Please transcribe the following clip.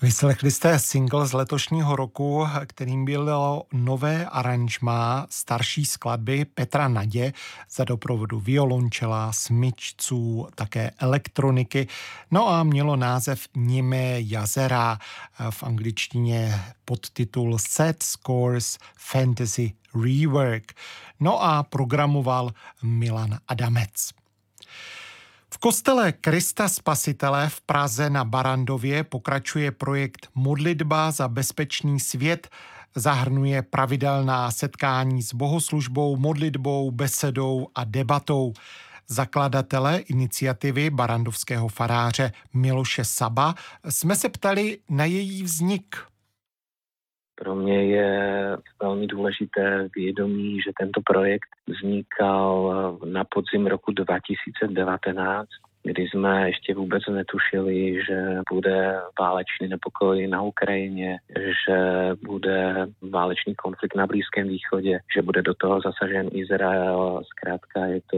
Vyslechli jste single z letošního roku, kterým bylo nové aranžmá starší skladby Petra Nadě za doprovodu violončela, smyčců, také elektroniky. No a mělo název Nimé jazera, v angličtině podtitul Set Scores Fantasy Rework. No a programoval Milan Adamec. V kostele Krista Spasitele v Praze na Barrandově pokračuje projekt Modlitba za bezpečný svět. Zahrnuje pravidelná setkání s bohoslužbou, modlitbou, besedou a debatou. Zakladatele iniciativy barrandovského faráře Miloše Saba jsme se ptali na její vznik. Pro mě je velmi důležité vědomí, že tento projekt vznikal na podzim roku 2019, kdy jsme ještě vůbec netušili, že bude válečný nepokoj na Ukrajině, že bude válečný konflikt na Blízkém východě, že bude do toho zasažen Izrael. Zkrátka je to